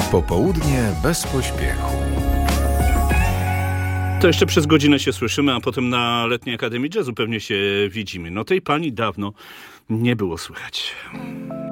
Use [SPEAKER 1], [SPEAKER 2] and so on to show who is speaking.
[SPEAKER 1] Popołudnie bez pośpiechu.
[SPEAKER 2] To jeszcze przez godzinę się słyszymy, a potem na Letniej Akademii Jazzu pewnie się widzimy. No tej pani dawno nie było słychać.